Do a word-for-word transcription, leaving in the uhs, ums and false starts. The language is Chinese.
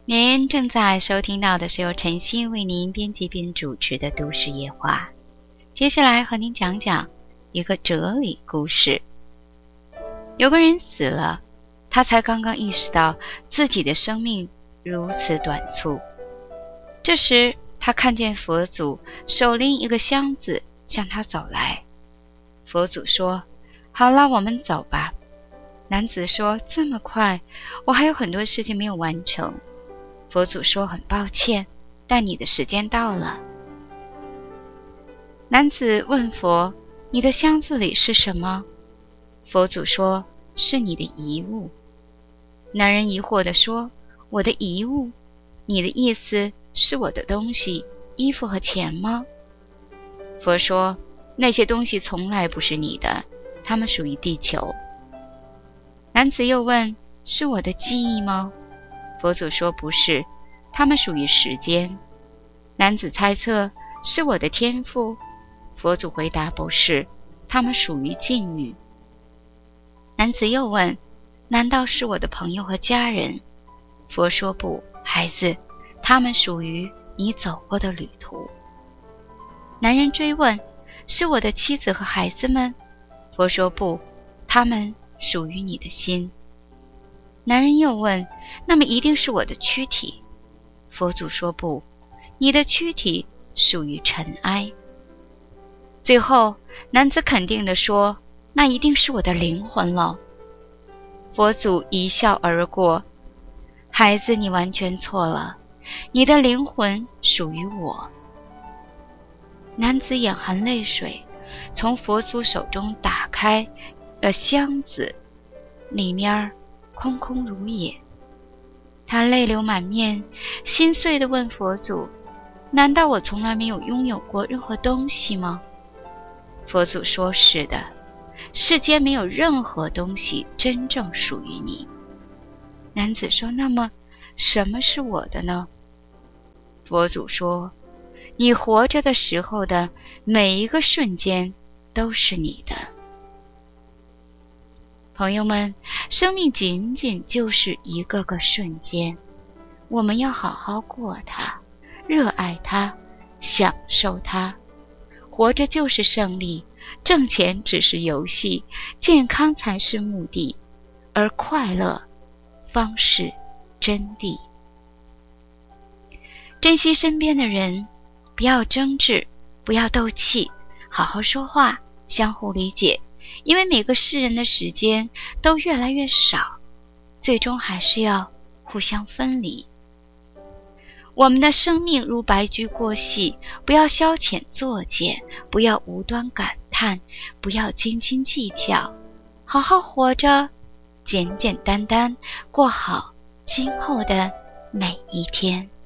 您正在收听到的是由晨曦为您编辑并主持的都市夜话。接下来和您讲讲一个哲理故事。有个人死了，他才刚刚意识到自己的生命如此短促。这时他看见佛祖手拎一个箱子向他走来。佛祖说：好了，我们走吧。男子说：这么快，我还有很多事情没有完成。佛祖说：很抱歉，但你的时间到了。男子问佛：你的箱子里是什么？佛祖说：是你的遗物。男人疑惑地说：我的遗物？你的意思是我的东西，衣服和钱吗？佛说：那些东西从来不是你的，它们属于地球。男子又问：是我的记忆吗？佛祖说：不是，它们属于时间。男子猜测：是我的天赋？佛祖回答：不是，它们属于境遇。男子又问：难道是我的朋友和家人？佛说：不，孩子，他们属于你走过的旅途。男人追问：是我的妻子和孩子们？佛说：不，他们属于你的心。男人又问：那么一定是我的躯体？佛祖说：不，你的躯体属于尘埃。最后男子肯定地说：那一定是我的灵魂了。佛祖一笑而过：孩子，你完全错了，你的灵魂属于我。男子眼含泪水，从佛祖手中打开了箱子，里面空空如也。他泪流满面，心碎地问佛祖：难道我从来没有拥有过任何东西吗？佛祖说：是的，世间没有任何东西真正属于你。男子说：那么什么是我的呢？佛祖说：你活着的时候的每一个瞬间都是你的。朋友们，生命仅仅就是一个个瞬间，我们要好好过它，热爱它，享受它。活着就是胜利，挣钱只是游戏，健康才是目的，而快乐方是真谛。珍惜身边的人，不要争执，不要斗气，好好说话，相互理解。因为每个世人的时间都越来越少，最终还是要互相分离。我们的生命如白驹过隙，不要消遣作践，不要无端感叹，不要斤斤计较，好好活着，简简单单过好今后的每一天。